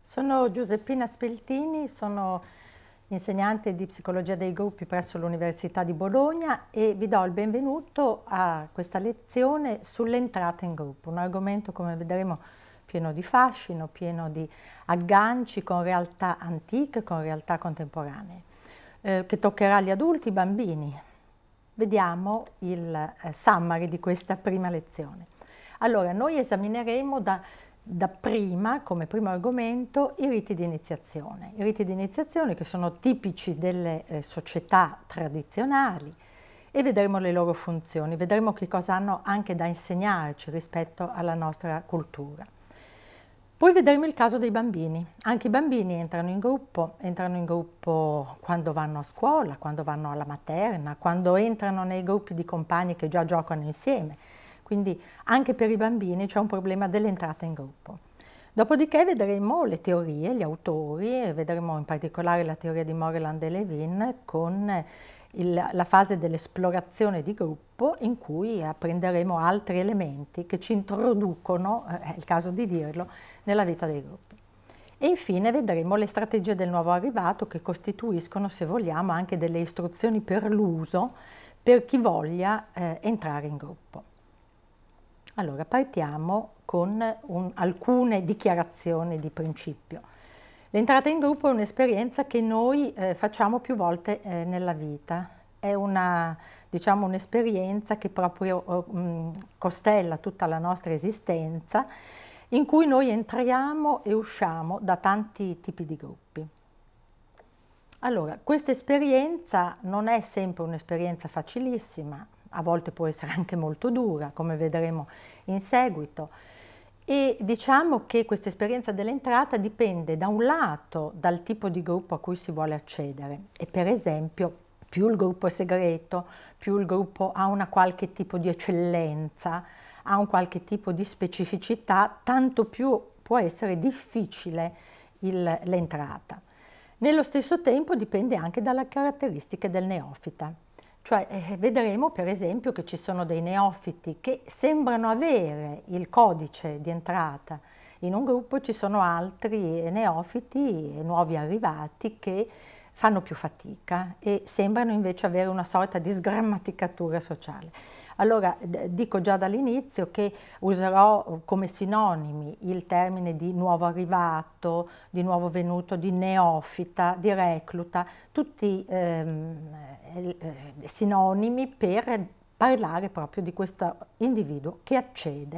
Sono Giuseppina Speltini, sono insegnante di psicologia dei gruppi presso l'Università di Bologna e vi do il benvenuto a questa lezione sull'entrata in gruppo, un argomento, come vedremo, pieno di fascino, pieno di agganci con realtà antiche, con realtà contemporanee, che toccherà gli adulti e i bambini. Vediamo il summary di questa prima lezione. Allora, noi esamineremo dapprima, come primo argomento, i riti di iniziazione. I riti di iniziazione che sono tipici delle società tradizionali e vedremo le loro funzioni, vedremo che cosa hanno anche da insegnarci rispetto alla nostra cultura. Poi vedremo il caso dei bambini. Anche i bambini entrano in gruppo quando vanno a scuola, quando vanno alla materna, quando entrano nei gruppi di compagni che già giocano insieme. Quindi anche per i bambini c'è un problema dell'entrata in gruppo. Dopodiché vedremo le teorie, gli autori, e vedremo in particolare la teoria di Moreland e Levin con la fase dell'esplorazione di gruppo, in cui apprenderemo altri elementi che ci introducono, è il caso di dirlo, nella vita dei gruppi. E infine vedremo le strategie del nuovo arrivato, che costituiscono, se vogliamo, anche delle istruzioni per l'uso per chi voglia entrare in gruppo. Allora, partiamo con alcune dichiarazioni di principio. L'entrata in gruppo è un'esperienza che noi facciamo più volte nella vita. È un'esperienza che proprio costella tutta la nostra esistenza, in cui noi entriamo e usciamo da tanti tipi di gruppi. Allora, questa esperienza non è sempre un'esperienza facilissima, a volte può essere anche molto dura, come vedremo in seguito, e diciamo che questa esperienza dell'entrata dipende da un lato dal tipo di gruppo a cui si vuole accedere, e per esempio più il gruppo è segreto, più il gruppo ha una qualche tipo di eccellenza, ha un qualche tipo di specificità, tanto più può essere difficile l'entrata. Nello stesso tempo dipende anche dalle caratteristiche del neofita. Cioè vedremo per esempio che ci sono dei neofiti che sembrano avere il codice di entrata in un gruppo, ci sono altri neofiti e nuovi arrivati che fanno più fatica e sembrano invece avere una sorta di sgrammaticatura sociale. Allora dico già dall'inizio che userò come sinonimi il termine di nuovo arrivato, di nuovo venuto, di neofita, di recluta, tutti sinonimi per parlare proprio di questo individuo che accede